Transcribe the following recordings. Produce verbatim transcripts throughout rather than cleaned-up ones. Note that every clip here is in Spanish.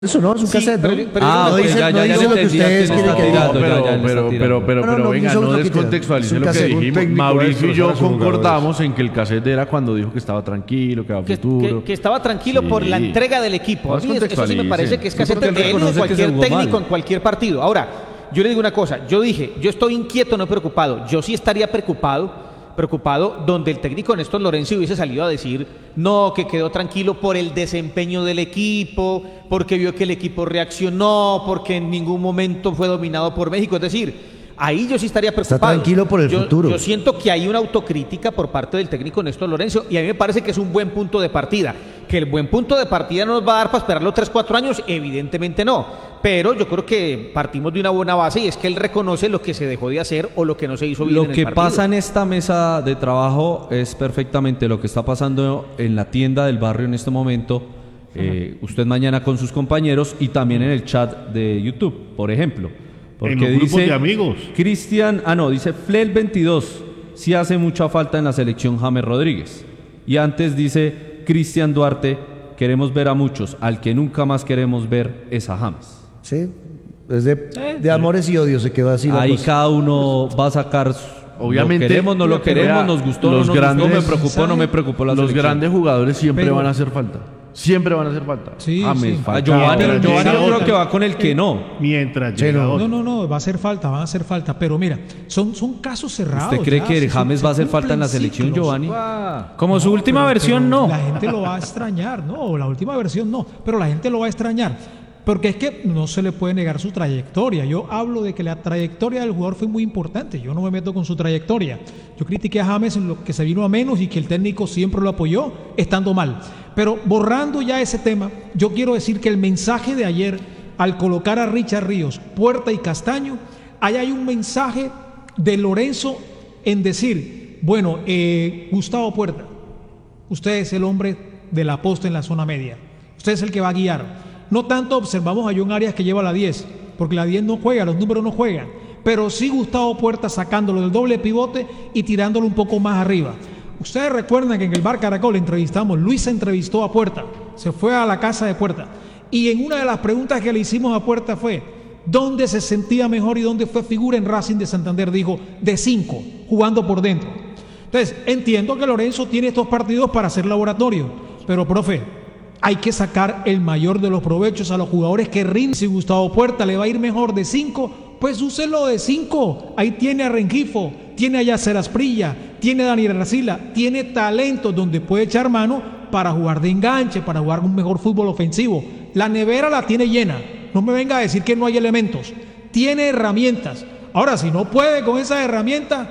Eso no, es un Sí, cassette, pero- ¿no? pero Ah, yo no no- dice, ya- no ya- ya dice le lo que entendí, ustedes ya quieren está que diga. tirando, pero, ya- ya le pero, está pero, tirando. pero, No, no, pero no, venga, hizo no otro criterio. descontextualice Es un lo que cassette, un dijimos. técnico Mauricio y extra yo para sus concordamos en que el cassette era cuando dijo que estaba tranquilo, que va a Que, futuro. que- que estaba tranquilo Sí. por la entrega del equipo. A Más mí eso sí me contextualicen. parece que es Sí, casete porque él de él y de reconoce que cualquier se jugó técnico mal. en cualquier partido. Ahora, yo le digo una cosa, yo dije, yo estoy inquieto, no preocupado. Yo sí estaría preocupado, preocupado donde el técnico Néstor Lorenzo hubiese salido a decir no, que quedó tranquilo por el desempeño del equipo, porque vio que el equipo reaccionó, porque en ningún momento fue dominado por México. Es decir, ahí yo sí estaría preocupado. Está tranquilo por el yo, futuro. Yo siento que hay una autocrítica por parte del técnico Néstor Lorenzo y a mí me parece que es un buen punto de partida. Que el buen punto de partida no nos va a dar para esperar los tres, cuatro años, evidentemente no. Pero yo creo que partimos de una buena base y es que él reconoce lo que se dejó de hacer o lo que no se hizo bien Lo en el que partido. pasa en esta mesa de trabajo es perfectamente lo que está pasando en la tienda del barrio en este momento. Eh, usted mañana con sus compañeros y también en el chat de YouTube, por ejemplo. Porque En los grupos dice de amigos. Cristian, ah no, dice Flel veintidós, sí hace mucha falta en la selección James Rodríguez. Y antes dice Cristian Duarte, queremos ver a muchos, al que nunca más queremos ver es a James. Sí, es de, de amores y odios se quedó así. la Ahí cosa. cada uno va a sacar su- Obviamente, lo queremos, no lo queremos, vea, nos gustó, los no nos grandes- gustó, me preocupó, no me preocupó la Los selección. grandes jugadores siempre Pero- van a hacer falta. Siempre van a hacer falta. Sí, James, sí. A falta. Giovanni, Pero Giovanni llega yo creo otra. que va con el que no. Mientras Sí, llega no. otro. No, no, no, va a hacer falta, van a hacer falta. Pero mira, son, son casos cerrados. ¿Usted cree ya, que se- James se va a hacer falta en la cumplen selección, ciclos. Giovanni? Como su No, última pero- versión, pero no. La gente lo va a extrañar, no, la última versión no, pero la gente lo va a extrañar. Porque es que no se le puede negar su trayectoria. Yo hablo de que la trayectoria del jugador fue muy importante. Yo no me meto con su trayectoria. Yo critiqué a James en lo que se vino a menos y que el técnico siempre lo apoyó, estando mal. Pero borrando ya ese tema, yo quiero decir que el mensaje de ayer, al colocar a Richard Ríos, Puerta y Castaño, ahí hay un mensaje de Lorenzo en decir, bueno, eh, Gustavo Puerta, usted es el hombre de la posta en la zona media. Usted es el que va a guiar. No tanto observamos a John Arias que lleva la diez, porque la diez no juega, los números no juegan. Pero sí Gustavo Puerta sacándolo del doble pivote y tirándolo un poco más arriba. Ustedes recuerdan que en el Bar Caracol entrevistamos, Luis entrevistó a Puerta, se fue a la casa de Puerta. Y en una de las preguntas que le hicimos a Puerta fue, ¿dónde se sentía mejor y dónde fue figura en Racing de Santander? Dijo, de cinco, jugando por dentro. Entonces, entiendo que Lorenzo tiene estos partidos para hacer laboratorio, pero profe, hay que sacar el mayor de los provechos a los jugadores que rinden. Si Gustavo Puerta le va a ir mejor de cinco, pues úselo de cinco. Ahí tiene a Rengifo, tiene a Yacer Asprilla, tiene a Daniel Arcila, tiene talento donde puede echar mano para jugar de enganche, para jugar un mejor fútbol ofensivo. La nevera la tiene llena. No me venga a decir que no hay elementos. Tiene herramientas. Ahora, si no puede con esas herramientas,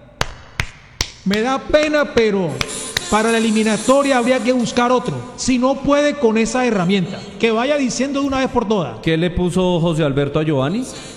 me da pena, pero para la eliminatoria habría que buscar otro. Si no puede con esa herramienta, que vaya diciendo de una vez por todas. ¿Qué le puso José Alberto a Giovanni?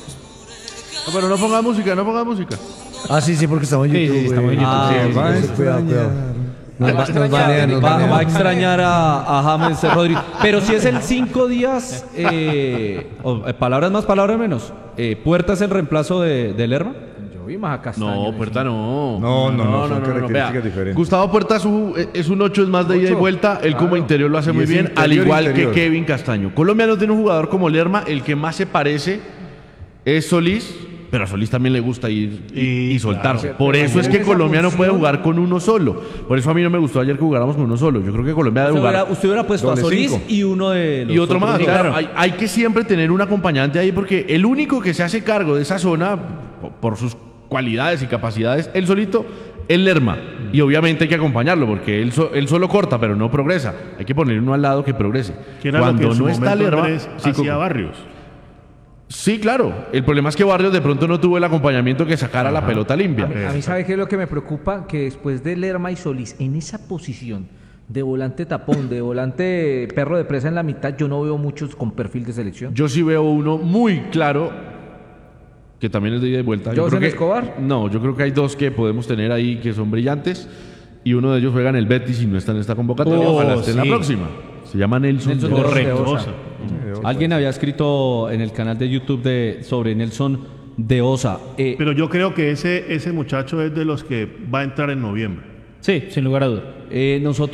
No, pero no ponga música, no ponga música. Ah, sí, sí, porque estamos en Sí, YouTube. sí, estamos en güey. YouTube. Ah, Sí, va a sí, cuidado, cuidado. Nos, Va a va- nos extrañar, banean, nos Va, va a banean. extrañar a, a James Rodríguez. Pero si es el cinco días, eh, o, eh, palabras más, palabras menos. Eh, ¿Puerta es el reemplazo de, de Lerma? Yo vi más a Castaño. No, Puerta no. No, no, no, son características Vea, diferentes. Gustavo Puerta es un, es un ocho, es más de ida y Ocho, vuelta. Él como claro. interior lo hace Y muy es bien, al interior, igual interior. que Kevin Castaño. Colombia no tiene un jugador como Lerma, el que más se parece es Solís, pero a Solís también le gusta ir y, Y, y soltarse. claro. Por eso es que Esa Colombia no puede función- jugar con uno solo. Por eso a mí no me gustó ayer que jugáramos con uno solo. Yo creo que Colombia debe Usted hubiera, jugar. usted hubiera puesto a Doble Solís cinco. y uno de los Y otro otros más, dos. claro. Hay, hay que siempre tener un acompañante ahí porque el único que se hace cargo de esa zona, po- por sus cualidades y capacidades, él solito, es Lerma. Y obviamente hay que acompañarlo porque él, so- él solo corta, pero no progresa. Hay que poner uno al lado que progrese. Que era Cuando lo que en su no está momento Lerma, Andrés sí, hacía Coco. Barrios. Sí, claro. El problema es que Barrios de pronto no tuvo el acompañamiento que sacara la pelota limpia. A mí, a mí ¿sabe qué es lo que me preocupa? Que después de Lerma y Solís, en esa posición de volante tapón, de volante perro de presa en la mitad, yo no veo muchos con perfil de selección. Yo sí veo uno muy claro que también es de ida y vuelta. Yo ¿José creo que- Escobar? No, yo creo que hay dos que podemos tener ahí que son brillantes y uno de ellos juega en el Betis y no está en esta convocatoria. Oh, Ojalá esté en la sí. próxima. Se llama Nelson. Nelson de de Osa. Correcto. Osa. Alguien había escrito en el canal de YouTube de, sobre Nelson de Osa. Eh, Pero yo creo que ese, ese muchacho es de los que va a entrar en noviembre. Sí, sin lugar a dudas. eh, nosotros